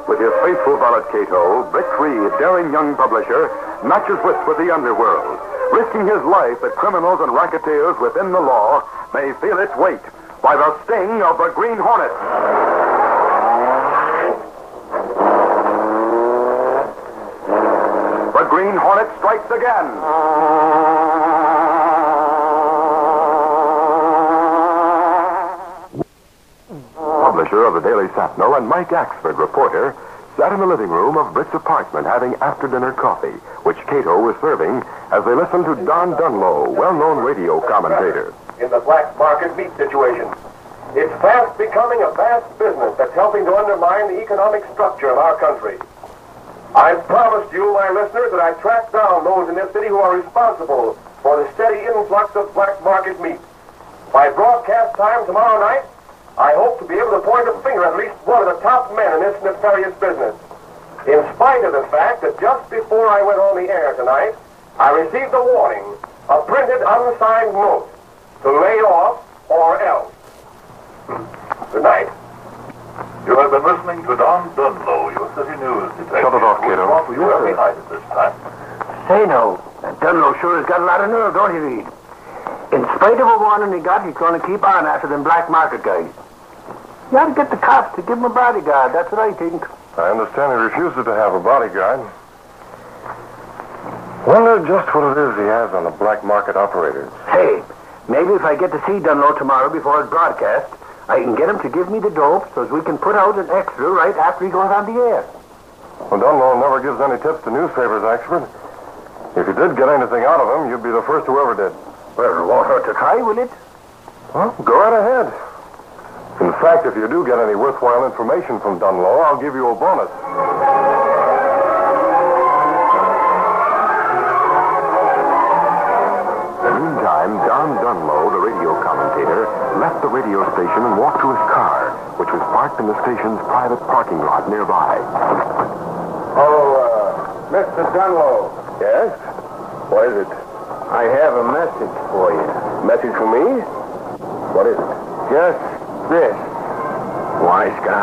With his faithful valet Cato, Brick Reed, daring young publisher, matches wits with the underworld, risking his life that criminals and racketeers within the law may feel its weight by the sting of the Green Hornet. The Green Hornet strikes again. Publisher of the Daily Sentinel and Mike Axford, reporter, sat in the living room of Brick's apartment having after-dinner coffee, which Cato was serving as they listened to Don Dunlow, well-known radio commentator. In the black market meat situation. It's fast becoming a vast business that's helping to undermine the economic structure of our country. I've promised you, my listeners, that I track down those in this city who are responsible for the steady influx of black market meat. By broadcast time tomorrow night, I hope to be able to point a finger at least one of the top men in this nefarious business. In spite of the fact that just before I went on the air tonight, I received a warning, a printed unsigned note, to lay off or else. Good night. You have been listening to Don Dunlow, your city news detective. Shut it off, Cato. You are behind at this time. Say no, that Dunlow sure has got a lot of nerve, don't he, Reed? In spite of a warning he got, he's going to keep on after them black market guys. You ought to get the cops to give him a bodyguard, that's what I think. I understand he refuses to have a bodyguard. Wonder just what it is he has on the black market operators. Hey, maybe if I get to see Dunlow tomorrow before his broadcast, I can get him to give me the dope so as we can put out an extra right after he goes on the air. Well, Dunlow never gives any tips to newspapers, Axford. If you did get anything out of him, you'd be the first who ever did. Well, it won't hurt to try, will it? Well, go right ahead. In fact, if you do get any worthwhile information from Dunlow, I'll give you a bonus. Meantime, Don Dunlow, the radio commentator, left the radio station and walked to his car, which was parked in the station's private parking lot nearby. Oh, Mr. Dunlow. Yes? What is it? I have a message for you. Message for me? What is it? Just this. Why, Scott?